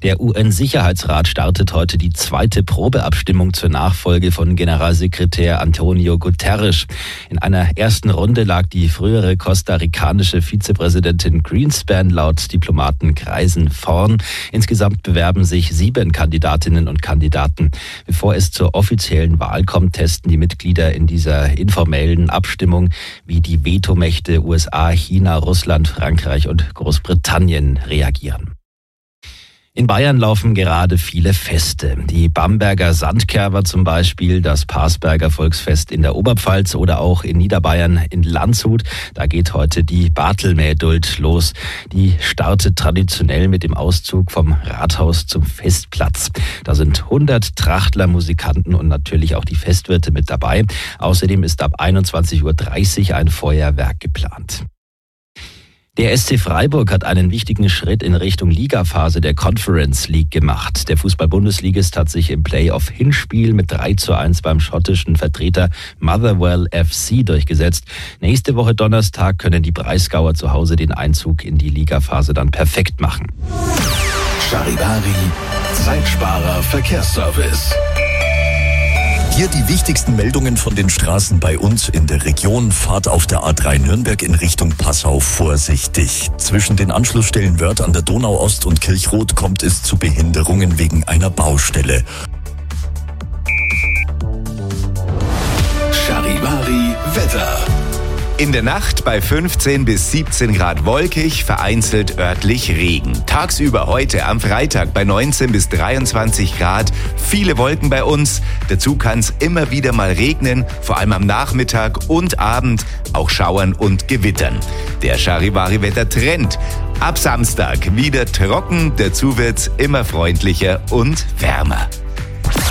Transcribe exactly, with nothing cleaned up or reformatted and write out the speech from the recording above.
Der U N-Sicherheitsrat startet heute die zweite Probeabstimmung zur Nachfolge von Generalsekretär Antonio Guterres. In einer ersten Runde lag die frühere costa-ricanische Vizepräsidentin Greenspan laut Diplomatenkreisen vorn. Insgesamt bewerben sich sieben Kandidatinnen und Kandidaten. Bevor es zur offiziellen Wahl kommt, testen die Mitglieder in dieser informellen Abstimmung, wie die Vetomächte U S A, China, Russland, Frankreich und Großbritannien reagieren. In Bayern laufen gerade viele Feste. Die Bamberger Sandkerber zum Beispiel, das Parsberger Volksfest in der Oberpfalz oder auch in Niederbayern in Landshut. Da geht heute die Bartelmähduld los. Die startet traditionell mit dem Auszug vom Rathaus zum Festplatz. Da sind hundert Trachtler, Musikanten und natürlich auch die Festwirte mit dabei. Außerdem ist ab einundzwanzig Uhr dreißig ein Feuerwerk geplant. Der S C Freiburg hat einen wichtigen Schritt in Richtung Ligaphase der Conference League gemacht. Der Fußball-Bundesligist hat sich im Playoff-Hinspiel mit drei zu eins beim schottischen Vertreter Motherwell F C durchgesetzt. Nächste Woche Donnerstag können die Breisgauer zu Hause den Einzug in die Ligaphase dann perfekt machen. Charivari, Zeitsparer Verkehrsservice. Hier die wichtigsten Meldungen von den Straßen bei uns in der Region. Fahrt auf der A drei Nürnberg in Richtung Passau vorsichtig. Zwischen den Anschlussstellen Wörth an der Donauost und Kirchroth kommt es zu Behinderungen wegen einer Baustelle. Charivari Wetter. In der Nacht bei fünfzehn bis siebzehn Grad wolkig, vereinzelt örtlich Regen. Tagsüber heute am Freitag bei neunzehn bis dreiundzwanzig Grad, viele Wolken bei uns. Dazu kann es immer wieder mal regnen, vor allem am Nachmittag und Abend, auch Schauern und Gewittern. Der Charivari-Wetter-Trend. Ab Samstag wieder trocken, dazu wird's immer freundlicher und wärmer.